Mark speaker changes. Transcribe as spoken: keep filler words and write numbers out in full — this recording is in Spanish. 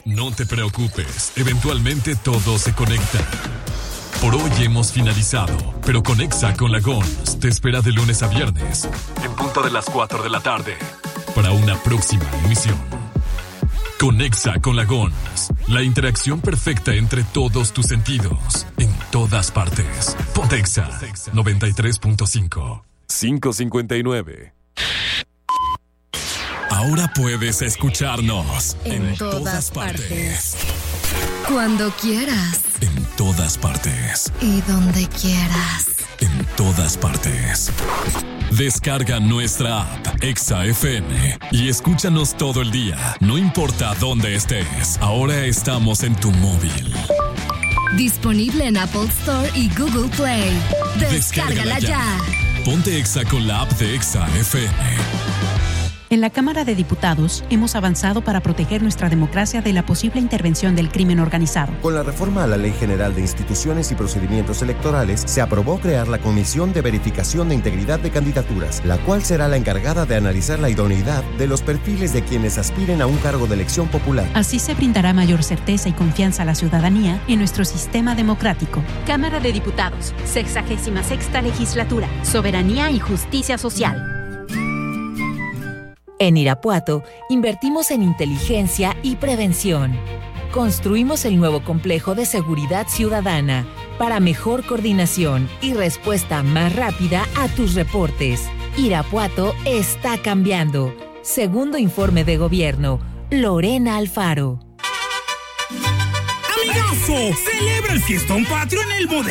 Speaker 1: No te preocupes, eventualmente todo se conecta. Por hoy hemos finalizado, pero Conexa con la Gons te espera de lunes a viernes, en punto de las cuatro de la tarde, para una próxima emisión. Conexa con la Gons, la interacción perfecta entre todos tus sentidos, en todas partes. Pontexa noventa y tres punto cinco.
Speaker 2: cinco cincuenta y nueve.
Speaker 1: Ahora puedes escucharnos
Speaker 3: en, en todas, todas partes. partes. Cuando quieras.
Speaker 1: En todas partes.
Speaker 3: Y donde quieras.
Speaker 1: En todas partes. Descarga nuestra app Exa F M y escúchanos todo el día, no importa dónde estés. Ahora estamos en tu móvil.
Speaker 3: Disponible en Apple Store y Google Play. Descárgala, Descárgala ya. ya.
Speaker 1: Ponte Exa con la app de Exa F M.
Speaker 4: En la Cámara de Diputados hemos avanzado para proteger nuestra democracia de la posible intervención del crimen organizado.
Speaker 5: Con la reforma a la Ley General de Instituciones y Procedimientos Electorales, se aprobó crear la Comisión de Verificación de Integridad de Candidaturas, la cual será la encargada de analizar la idoneidad de los perfiles de quienes aspiren a un cargo de elección popular.
Speaker 4: Así se brindará mayor certeza y confianza a la ciudadanía en nuestro sistema democrático.
Speaker 6: Cámara de Diputados, sexagésima sexta Legislatura, Soberanía y Justicia Social.
Speaker 7: En Irapuato, invertimos en inteligencia y prevención. Construimos el nuevo complejo de seguridad ciudadana para mejor coordinación y respuesta más rápida a tus reportes. Irapuato está cambiando. Segundo informe de gobierno, Lorena Alfaro.
Speaker 8: ¡Amigazo! Celebra el fiestón patrio en el Bodega